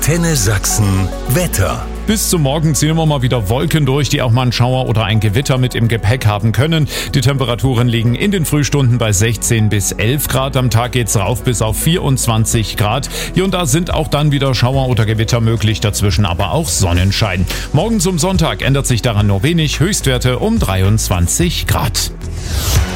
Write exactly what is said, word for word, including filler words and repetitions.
Antenne Sachsen Wetter. Bis zum Morgen ziehen wir mal wieder Wolken durch, die auch mal einen Schauer oder ein Gewitter mit im Gepäck haben können. Die Temperaturen liegen in den Frühstunden bei sechzehn bis elf Grad. Am Tag geht's rauf bis auf vierundzwanzig Grad. Hier und da sind auch dann wieder Schauer oder Gewitter möglich, dazwischen aber auch Sonnenschein. Morgen zum Sonntag ändert sich daran nur wenig, Höchstwerte um dreiundzwanzig Grad.